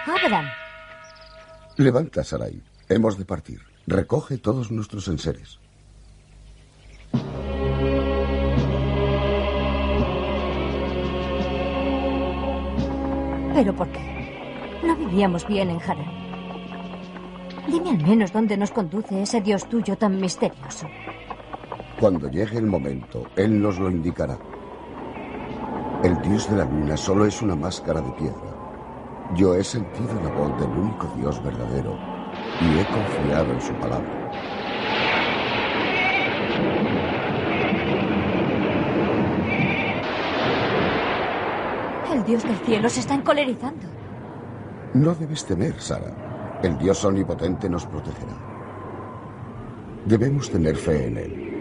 Abraham. Levanta, Sarai. Hemos de partir. Recoge todos nuestros enseres. ¿Pero por qué? No vivíamos bien en Harán. Dime al menos dónde nos conduce ese Dios tuyo tan misterioso. Cuando llegue el momento, Él nos lo indicará. El Dios de la luna solo es una máscara de piedra. Yo he sentido la voz del único Dios verdadero y he confiado en su palabra. El Dios del cielo se está encolerizando. No debes temer, Sara. El Dios omnipotente nos protegerá. Debemos tener fe en Él.